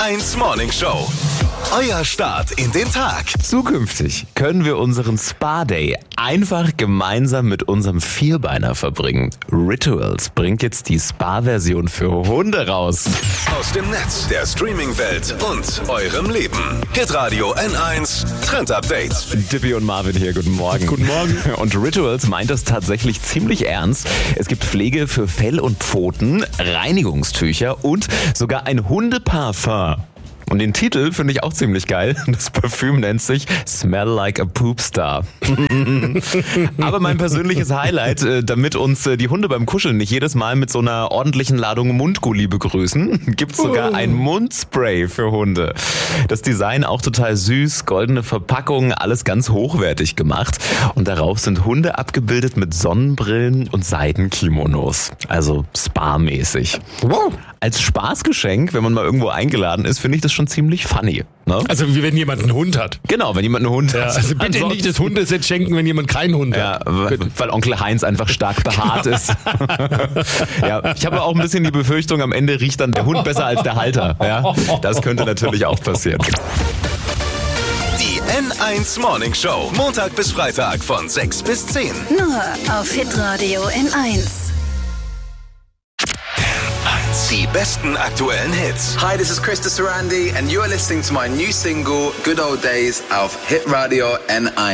N1 Morning Show. Euer Start in den Tag. Zukünftig können wir unseren Spa-Day einfach gemeinsam mit unserem Vierbeiner verbringen. Rituals bringt jetzt die Spa-Version für Hunde raus. Aus dem Netz, der Streaming-Welt und eurem Leben. Hitradio N1 Trend Update. Dippy und Marvin hier, guten Morgen. Guten Morgen. Und Rituals meint das tatsächlich ziemlich ernst. Es gibt Pflege für Fell und Pfoten, Reinigungstücher und sogar ein Hundeparfum. Und den Titel finde ich auch ziemlich geil. Das Parfüm nennt sich Smell Like a Poop Star. Aber mein persönliches Highlight, damit uns die Hunde beim Kuscheln nicht jedes Mal mit so einer ordentlichen Ladung Mundgulli begrüßen, gibt es sogar ein Mundspray für Hunde. Das Design auch total süß, goldene Verpackung, alles ganz hochwertig gemacht. Und darauf sind Hunde abgebildet mit Sonnenbrillen und Seidenkimonos. Also Spa-mäßig. Wow. Als Spaßgeschenk, wenn man mal irgendwo eingeladen ist, finde ich das schon ziemlich funny. Ne? Also wie wenn jemand einen Hund hat. Genau, wenn jemand einen Hund Ja, hat. also bitte nicht das Hundeset schenken, wenn jemand keinen Hund Ja, hat. weil Onkel Heinz einfach stark behaart ist. Ja, ich habe auch ein bisschen die Befürchtung, am Ende riecht dann der Hund besser als der Halter. Ja, das könnte natürlich auch passieren. Die N1 Morning Show. Montag bis Freitag von 6 bis 10. Nur auf Hitradio N1. Die besten aktuellen Hits. Hi, this is Krista Sarandi, and you're listening to my new single, Good Old Days, auf Hitradio N1.